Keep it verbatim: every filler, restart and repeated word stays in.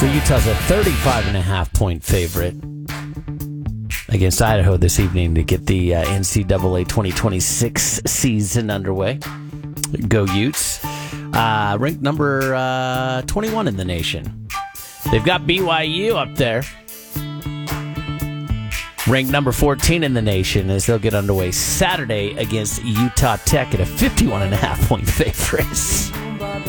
So Utah's a thirty-five and a half point favorite against Idaho this evening to get the uh, N C double A twenty twenty-six season underway. Go Utes. Uh, ranked number uh, twenty-one in the nation. They've got B Y U up there. Ranked number fourteen in the nation as they'll get underway Saturday against Utah Tech at a fifty-one and a half point favorite.